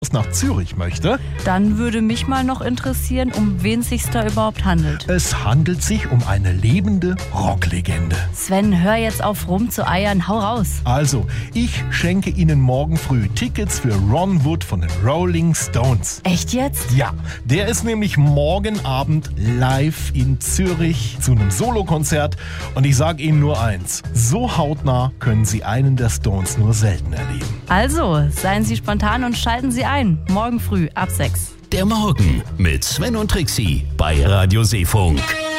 nach Zürich möchte. Dann würde mich mal noch interessieren, um wen sich's da überhaupt handelt. Es handelt sich um eine lebende Rocklegende. Sven, hör jetzt auf rumzueiern, hau raus. Also, ich schenke Ihnen morgen früh Tickets für Ron Wood von den Rolling Stones. Echt jetzt? Ja, der ist nämlich morgen Abend live in Zürich zu einem Solokonzert. Und ich sage Ihnen nur eins, so hautnah können Sie einen der Stones nur selten erleben. Also, seien Sie spontan und schalten Sie ein. Morgen früh ab 6. Der Morgen mit Sven und Trixie bei Radio Seefunk.